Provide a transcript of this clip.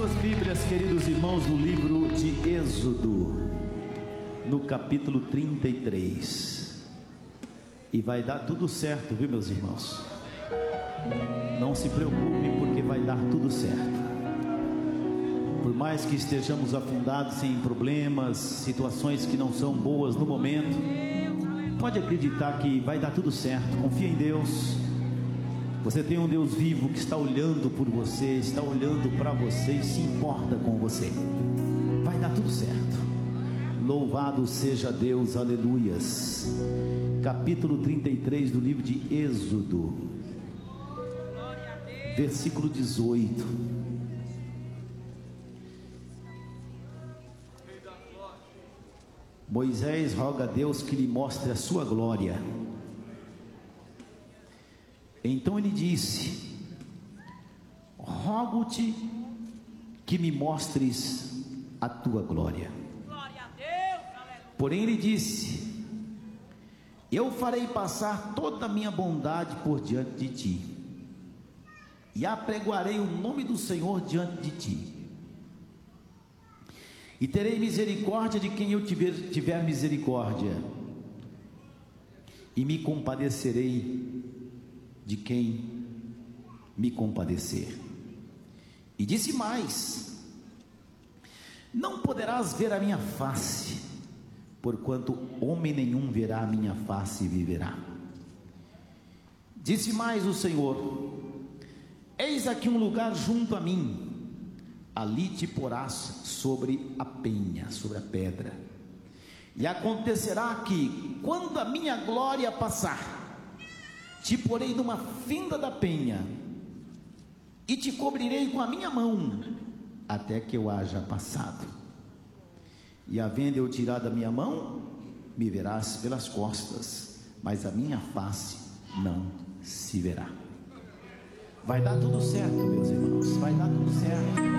suas Bíblias, queridos irmãos, no livro de Êxodo, no capítulo 33. E vai dar tudo certo, viu, meus irmãos? Não se preocupem, porque vai dar tudo certo. Por mais que estejamos afundados em problemas, situações que não são boas no momento, pode acreditar que vai dar tudo certo. Confia em Deus. Você tem um Deus vivo que está olhando por você, está olhando para você e se importa com você. Vai dar tudo certo. Louvado seja Deus, aleluias. Capítulo 33 do livro de Êxodo, versículo 18. Moisés roga a Deus que lhe mostre a sua glória. Então ele disse: rogo-te que me mostres a tua glória. Glória a Deus, aleluia. Porém ele disse: eu farei passar toda a minha bondade por diante de ti, e apregoarei o nome do Senhor diante de ti, e terei misericórdia de quem eu tiver misericórdia, e me compadecerei de quem me compadecer. E disse mais: não poderás ver a minha face, porquanto homem nenhum verá a minha face e viverá. Disse mais o Senhor: eis aqui um lugar junto a mim, ali te porás sobre a penha, sobre a pedra. E acontecerá que, quando a minha glória passar, te porei numa fenda da penha, e te cobrirei com a minha mão, até que eu haja passado. E havendo eu tirado a minha mão, me verás pelas costas, mas a minha face não se verá. Vai dar tudo certo, meus irmãos, vai dar tudo certo.